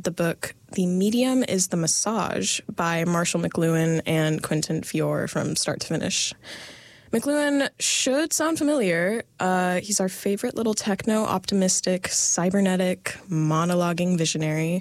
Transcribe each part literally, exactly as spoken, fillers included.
the book The Medium is the Massage by Marshall McLuhan and Quentin Fiore from start to finish. McLuhan should sound familiar. Uh, he's our favorite little techno-optimistic, cybernetic, monologuing visionary.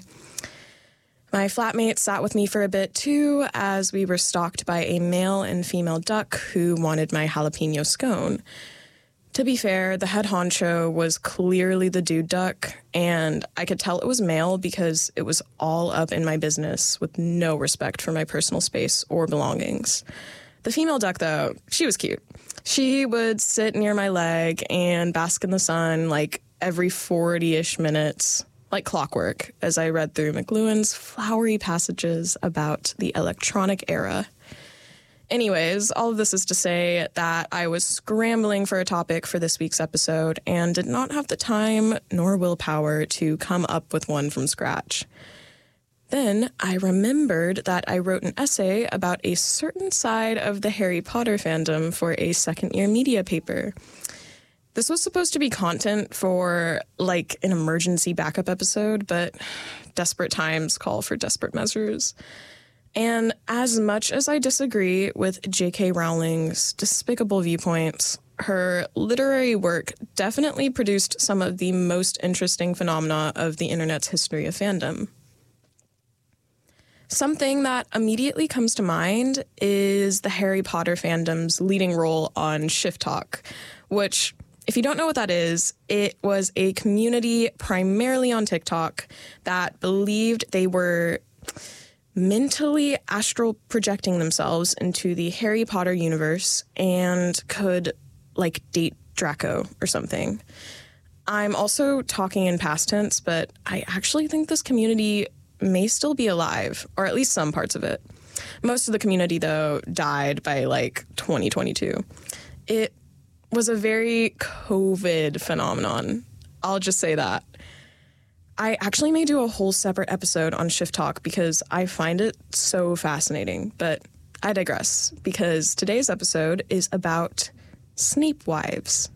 My flatmate sat with me for a bit, too, as we were stalked by a male and female duck who wanted my jalapeno scone. To be fair, the head honcho was clearly the dude duck, and I could tell it was male because it was all up in my business with no respect for my personal space or belongings. The female duck, though, she was cute. She would sit near my leg and bask in the sun like every forty-ish minutes, like clockwork, as I read through McLuhan's flowery passages about the electronic era. Anyways, all of this is to say that I was scrambling for a topic for this week's episode and did not have the time nor willpower to come up with one from scratch. Then I remembered that I wrote an essay about a certain side of the Harry Potter fandom for a second-year media paper. This was supposed to be content for, like, an emergency backup episode, but desperate times call for desperate measures. And as much as I disagree with J K Rowling's despicable viewpoints, her literary work definitely produced some of the most interesting phenomena of the internet's history of fandom. Something that immediately comes to mind is the Harry Potter fandom's leading role on Shift Talk, which, if you don't know what that is, it was a community primarily on TikTok that believed they were mentally astral projecting themselves into the Harry Potter universe and could, like, date Draco or something. I'm also talking in past tense, but I actually think this community may still be alive, or at least some parts of it. Most of the community, though, died by, like, twenty twenty-two. It was a very COVID phenomenon. I'll just say that. I actually may do a whole separate episode on Shift Talk because I find it so fascinating, but I digress because today's episode is about Snape wives.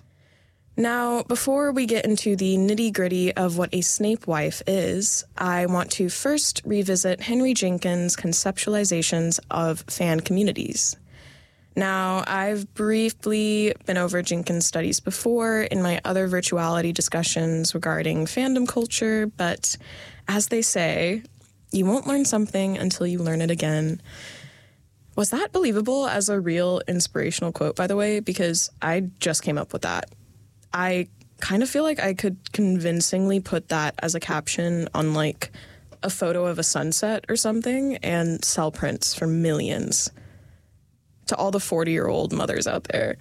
Now, before we get into the nitty-gritty of what a Snape wife is, I want to first revisit Henry Jenkins' conceptualizations of fan communities. Now, I've briefly been over Jenkins' studies before in my other virtuality discussions regarding fandom culture, but as they say, you won't learn something until you learn it again. Was that believable as a real inspirational quote, by the way? Because I just came up with that. I kind of feel like I could convincingly put that as a caption on, like, a photo of a sunset or something and sell prints for millions. To all the forty-year-old mothers out there.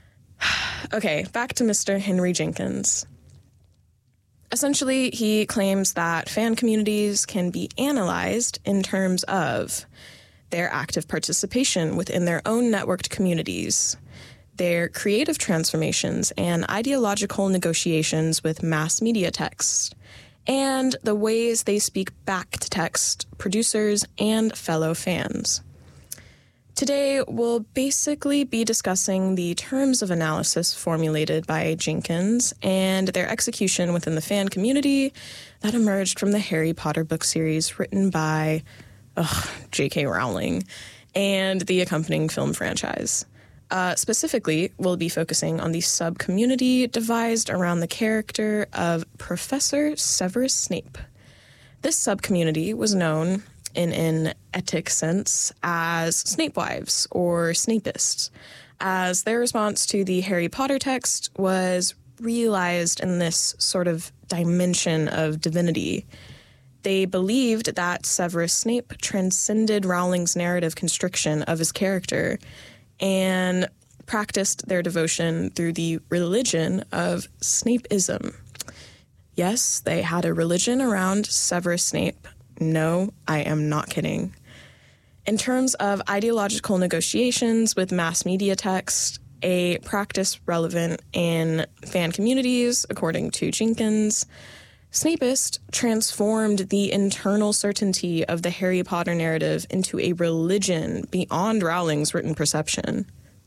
Okay, back to Mister Henry Jenkins. Essentially, he claims that fan communities can be analyzed in terms of their active participation within their own networked communities, their creative transformations and ideological negotiations with mass media text, and the ways they speak back to text producers and fellow fans. Today, we'll basically be discussing the terms of analysis formulated by Jenkins and their execution within the fan community that emerged from the Harry Potter book series written by ugh, J K Rowling and the accompanying film franchise. Uh, specifically, we'll be focusing on the sub-community devised around the character of Professor Severus Snape. This sub-community was known in an etic sense as Snape wives or Snapists, as their response to the Harry Potter text was realized in this sort of dimension of divinity. They believed that Severus Snape transcended Rowling's narrative constriction of his character and practiced their devotion through the religion of Snapeism. Yes, they had a religion around Severus Snape. No, I am not kidding. In terms of ideological negotiations with mass media text, a practice relevant in fan communities, according to Jenkins, Snapist transformed the internal certainty of the Harry Potter narrative into a religion beyond Rowling's written perception.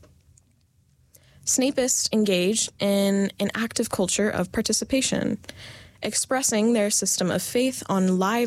Snapists engaged in an active culture of participation, expressing their system of faith on live